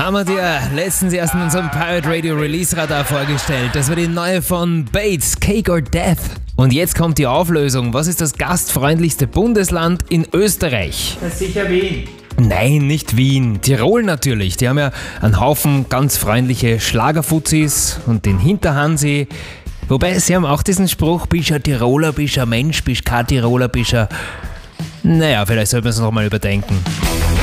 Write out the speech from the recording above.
Haben wir dir letztens erst in unserem Pirate Radio Release Radar vorgestellt. Das war die neue von Bates, Cake or Death. Und jetzt kommt die Auflösung. Was ist das gastfreundlichste Bundesland in Österreich? Das ist sicher Wien. Nein, nicht Wien. Tirol natürlich. Die haben ja einen Haufen ganz freundliche Schlagerfuzis und den Hinterhansi. Wobei, sie haben auch diesen Spruch, bist ein Tiroler, bist ein Mensch, bist kein Tiroler, bist ein... Naja, vielleicht sollte man es nochmal überdenken.